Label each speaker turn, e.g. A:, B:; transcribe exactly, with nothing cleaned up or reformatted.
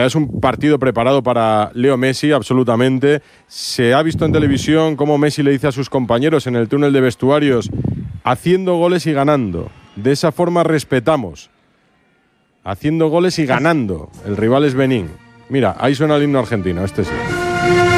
A: es un partido preparado para Leo Messi, absolutamente. Se ha visto en televisión cómo Messi le dice a sus compañeros en el túnel de vestuarios, haciendo goles y ganando. De esa forma respetamos. Haciendo goles y ganando. El rival es Benín. Mira, ahí suena el himno argentino, este sí.